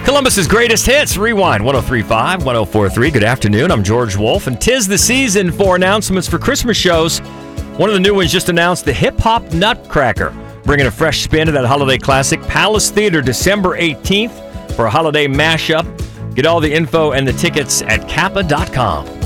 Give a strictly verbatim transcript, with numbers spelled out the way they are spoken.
Columbus's greatest hits, Rewind, one oh three point five, one oh four point three. Good afternoon, I'm George Wolf, and 'tis the season for announcements for Christmas shows. One of the new ones just announced, the Hip Hop Nutcracker, bringing a fresh spin to that holiday classic. Palace Theater, December eighteenth, for a holiday mashup. Get all the info and the tickets at kappa dot com.